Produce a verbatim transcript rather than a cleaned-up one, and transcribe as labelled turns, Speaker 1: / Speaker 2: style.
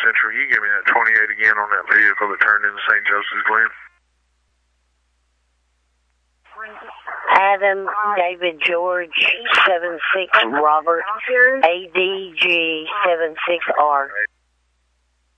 Speaker 1: Central. You give me that twenty-eight again on that vehicle that turned into Saint Joseph's Glen.
Speaker 2: Adam David George seven six Robert A D G seven six R.